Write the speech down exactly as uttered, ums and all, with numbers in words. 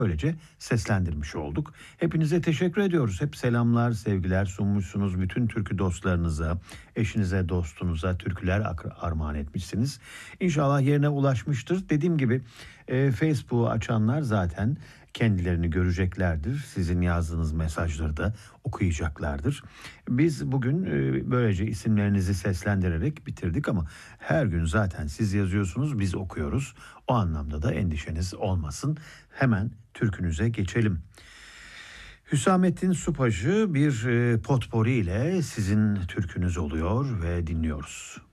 Böylece seslendirmiş olduk. Hepinize teşekkür ediyoruz. Hep selamlar, sevgiler sunmuşsunuz bütün türkü dostlarınıza, eşinize, dostunuza türküler ak- armağan etmişsiniz. İnşallah yerine ulaşmıştır. Dediğim gibi e, Facebook'u açanlar zaten kendilerini göreceklerdir. Sizin yazdığınız mesajları da okuyacaklardır. Biz bugün e, böylece isimlerinizi seslendirerek bitirdik ama her gün zaten siz yazıyorsunuz, biz okuyoruz. O anlamda da endişeniz olmasın. Hemen türkünüze geçelim. Hüsamettin Supacı bir e, potpori ile sizin türkünüz oluyor ve dinliyoruz.